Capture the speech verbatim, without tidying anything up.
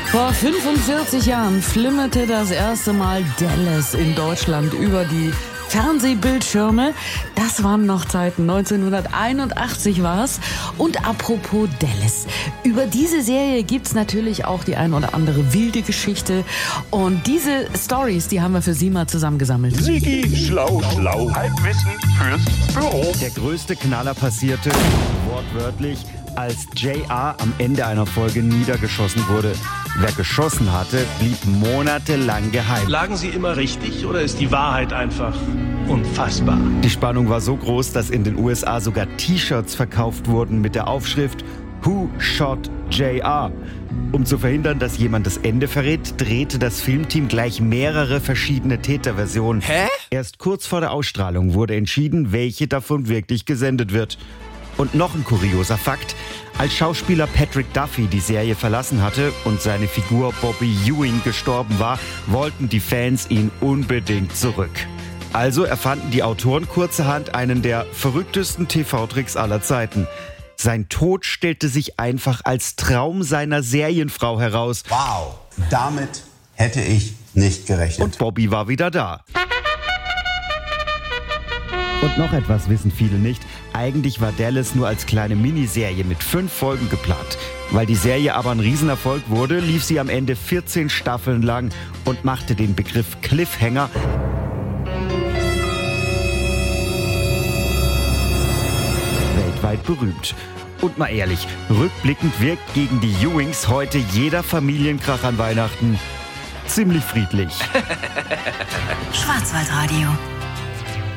Vor fünfundvierzig Jahren flimmerte das erste Mal Dallas in Deutschland über die Fernsehbildschirme. Das waren noch Zeiten. neunzehnhunderteinundachtzig war es. Und apropos Dallas. Über diese Serie gibt's natürlich auch die ein oder andere wilde Geschichte. Und diese Stories, die haben wir für Sie mal zusammengesammelt. Sigi, schlau, schlau. Halbwissen fürs Büro. Der größte Knaller passierte, wortwörtlich, als J R am Ende einer Folge niedergeschossen wurde. Wer geschossen hatte, blieb monatelang geheim. Lagen Sie immer richtig oder ist die Wahrheit einfach unfassbar? Die Spannung war so groß, dass in den U S A sogar T-Shirts verkauft wurden mit der Aufschrift Who Shot J R? Um zu verhindern, dass jemand das Ende verrät, drehte das Filmteam gleich mehrere verschiedene Täterversionen. Hä? Erst kurz vor der Ausstrahlung wurde entschieden, welche davon wirklich gesendet wird. Und noch ein kurioser Fakt: Als Schauspieler Patrick Duffy die Serie verlassen hatte und seine Figur Bobby Ewing gestorben war, wollten die Fans ihn unbedingt zurück. Also erfanden die Autoren kurzerhand einen der verrücktesten T V-Tricks aller Zeiten. Sein Tod stellte sich einfach als Traum seiner Serienfrau heraus. Wow, damit hätte ich nicht gerechnet. Und Bobby war wieder da. Und noch etwas wissen viele nicht. Eigentlich war Dallas nur als kleine Miniserie mit fünf Folgen geplant. Weil die Serie aber ein Riesenerfolg wurde, lief sie am Ende vierzehn Staffeln lang und machte den Begriff Cliffhanger weltweit berühmt. Und mal ehrlich, rückblickend wirkt gegen die Ewings heute jeder Familienkrach an Weihnachten ziemlich friedlich. Schwarzwaldradio.